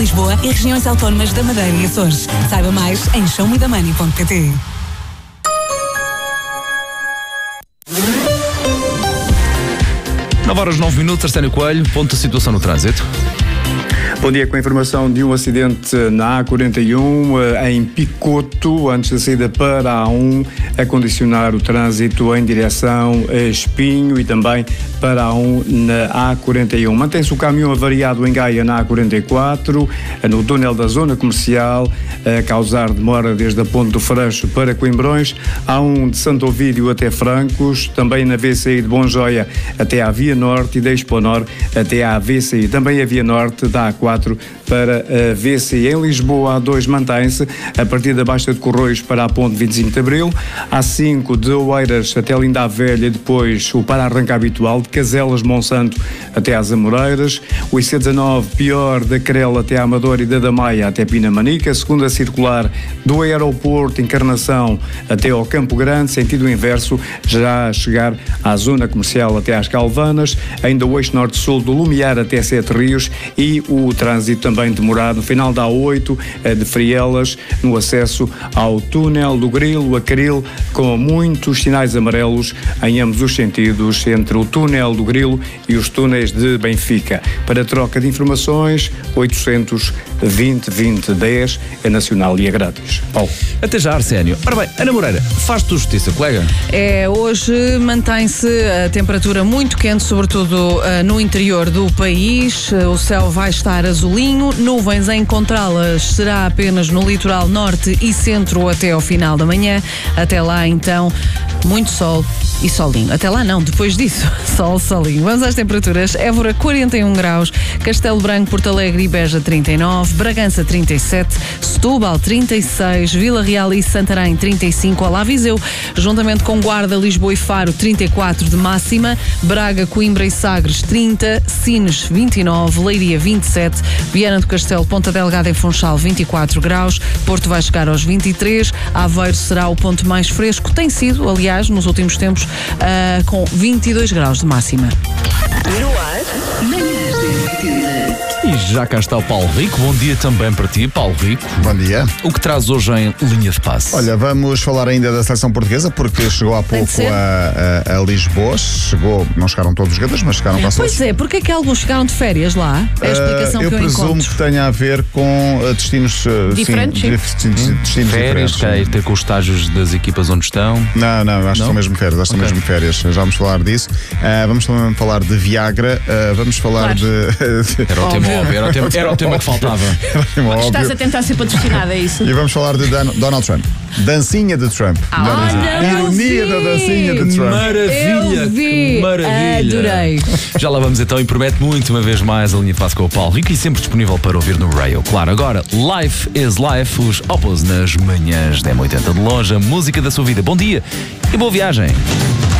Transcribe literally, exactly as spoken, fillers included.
Lisboa e regiões autónomas da Madeira e Açores. Saiba mais em show me the money ponto pt. nove horas nove minutos, Arsénio Coelho, ponto de situação no trânsito. Bom dia, com a informação de um acidente na A quarenta e um, em Picoto, antes da saída para a A um, a condicionar o trânsito em direção a Espinho e também para a A um na A quarenta e um. Mantém-se o caminhão avariado em Gaia na A quarenta e quatro, no túnel da zona comercial, a causar demora desde a Ponte do Freixo para Coimbrões, A um de Santo Ovídio até Francos, também na V C I de Bonjoia até à Via Norte e da Exponor até à V C I. Também a Via Norte da A quatro para a V C I. Em Lisboa, a A dois mantém-se a partir da Baixa de Corroios para a Ponte vinte e cinco de Abril, A cinco de Oeiras até Linda a Velha e depois o para-arranca habitual de Caselas Monsanto até às Amoreiras, o I C dezanove pior da Crela até à Amadora e da Damaia até Pinamanica, a segunda circular do aeroporto Encarnação até ao Campo Grande, sentido inverso, já a chegar à zona comercial até às Calvanas, ainda o eixo norte-sul do Lumiar até Sete Rios e o trânsito também demorado no final da A oito de Frielas, no acesso ao túnel do Grilo, a Caril, com muitos sinais amarelos em ambos os sentidos entre o túnel do Grilo e os túneis de Benfica. Para troca de informações, oitocentos vinte vinte dez é nacional e é grátis. Paulo. Até já, Arsénio. Ora bem, Ana Moreira, faz-te justiça, colega? É, hoje mantém-se a temperatura muito quente, sobretudo uh, no interior do país. Uh, o céu vai estar azulinho, nuvens a encontrá-las será apenas no litoral norte e centro até ao final da manhã. Até lá, então, muito sol e solinho. Até lá não, depois disso, sol, solinho. Vamos às temperaturas. Évora, quarenta e um graus, Castelo Branco, Porto Alegre e Beja, trinta e nove, Bragança, trinta e sete, Setúbal, trinta e seis, Vila Real e Santarém, trinta e cinco, Olá Viseu, juntamente com Guarda, Lisboa e Faro, trinta e quatro de máxima, Braga, Coimbra e Sagres, trinta, Sines, vinte e nove, Leiria, vinte e sete, Viana do Castelo, Ponta Delgada e Funchal, vinte e quatro graus, Porto vai chegar aos vinte e três, Aveiro será o ponto mais fresco, tem sido, aliás, nos últimos tempos, uh, com vinte e dois graus de máxima. No ar, manhãs da E já cá está o Paulo Rico. Bom dia também para ti, Paulo Rico. Bom dia. O que traz hoje em linha de passe? Olha, vamos falar ainda da seleção portuguesa, porque chegou há pouco a, a, a Lisboa. Chegou, não chegaram todos os jogadores, mas chegaram quase todos. Pois é, porque é que alguns chegaram de férias lá? É a explicação uh, eu que eu presumo encontro. que tenha a ver com uh, destinos uh, diferentes. Sim, sim. Destinos, destinos férias, diferentes. quer ter com os estágios das equipas onde estão? Não, não, acho não? que são mesmo férias. Acho que okay. são mesmo férias. Já vamos falar disso. Uh, vamos também falar de Viagra. Uh, vamos falar claro. de. Era o tema óbvio, era o tema, era o tema que faltava. Estás a tentar ser patrocinada, é isso? E vamos falar de Dan- Donald Trump. Dancinha de Trump. Ah, não, Ironia sim. da dancinha de Trump. Maravilha! Eu vi. Que maravilha! Adorei. Já lá vamos então e promete muito uma vez mais a linha de passe com o Paulo Rico e sempre disponível para ouvir no Rail. Claro, agora Life is Life, os Opos nas manhãs da M oitenta de longe, a música da sua vida. Bom dia e boa viagem!